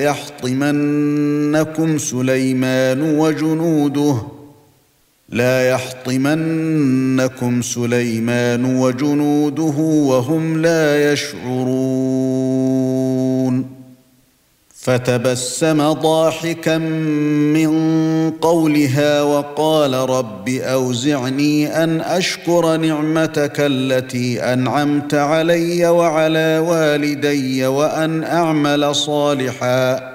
لا يحطمنكم سليمان وجنوده وهم لا يشعرون فتبسم ضاحكا من قولها وقال رب أوزعني أن أشكر نعمتك التي أنعمت علي وعلى والدي وأن أعمل صالحا